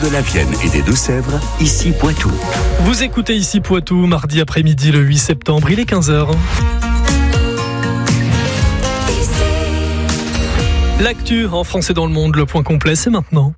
De la Vienne et des Deux-Sèvres, ici Poitou. Vous écoutez ici Poitou, mardi après-midi le 8 septembre, il est 15h. L'actu en France et dans le monde, le point complet, c'est maintenant.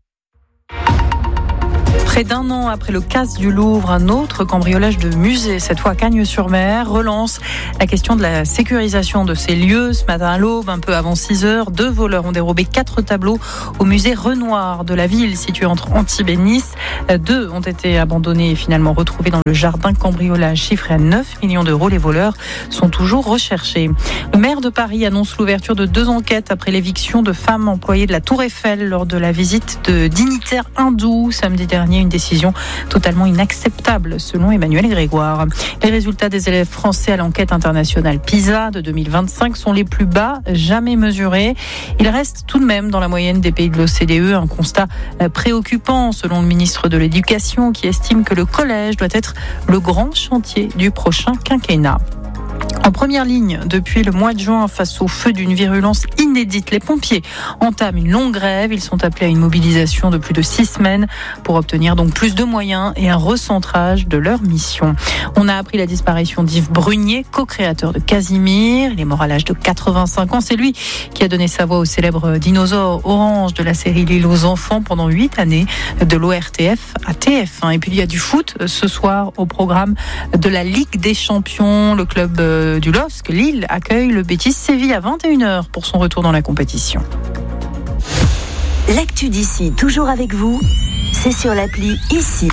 Près d'un an après le casse du Louvre, un autre cambriolage de musée, cette fois à Cagnes-sur-Mer, relance la question de la sécurisation de ces lieux. Ce matin à l'aube, un peu avant 6h, 2 voleurs ont dérobé 4 tableaux au musée Renoir de la ville, situé entre Antibes et Nice. 2 ont été abandonnés et finalement retrouvés dans le jardin. Cambriolage chiffré à 9 millions d'euros. Les voleurs sont toujours recherchés. Le maire de Paris annonce l'ouverture de 2 enquêtes après l'éviction de femmes employées de la Tour Eiffel lors de la visite de dignitaires hindous samedi dernier. Une décision totalement inacceptable selon Emmanuel Grégoire. Les résultats des élèves français à l'enquête internationale PISA de 2025 sont les plus bas jamais mesurés. Ils restent tout de même dans la moyenne des pays de l'OCDE, un constat préoccupant selon le ministre de l'Éducation qui estime que le collège doit être le grand chantier du prochain quinquennat. En première ligne depuis le mois de juin face au feu d'une virulence inédite, les pompiers entament une longue grève. Ils sont appelés à une mobilisation de plus de 6 semaines pour obtenir donc plus de moyens et un recentrage de leur mission. On a appris la disparition d'Yves Brunier, co-créateur de Casimir. Il est mort à l'âge de 85 ans. C'est lui qui a donné sa voix au célèbre dinosaure orange de la série L'île aux enfants pendant 8 années de l'ORTF à TF1. Et puis il y a du foot ce soir au programme de la Ligue des Champions. Le club du LOSC, Lille, accueille le Betis Séville à 21h pour son retour dans la compétition. L'actu d'ici, toujours avec vous, c'est sur l'appli Ici.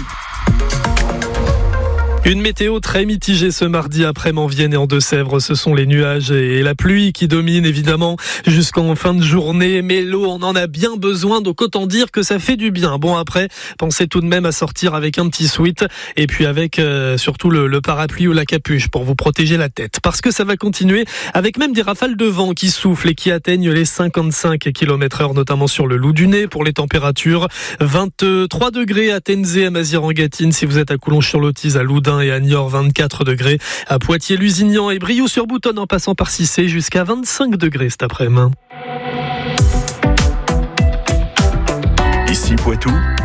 Une météo très mitigée ce mardi après en Vienne et en Deux-Sèvres. Ce sont les nuages et la pluie qui dominent évidemment jusqu'en fin de journée. Mais l'eau, on en a bien besoin, donc autant dire que ça fait du bien. Bon, après, pensez tout de même à sortir avec un petit sweat et puis avec surtout le parapluie ou la capuche pour vous protéger la tête. Parce que ça va continuer avec même des rafales de vent qui soufflent et qui atteignent les 55 km/h, notamment sur le Loup-du-Nez. Pour les températures, 23 degrés à Tenzé, à Mazières-en-Gâtine. Si vous êtes à Coulonges-sur-Lotise, à Loudun et à Niort, 24 degrés, à Poitiers, Lusignan et Brioude-sur-Boutonne en passant par Cissé, jusqu'à 25 degrés cet après-midi. Ici Poitou,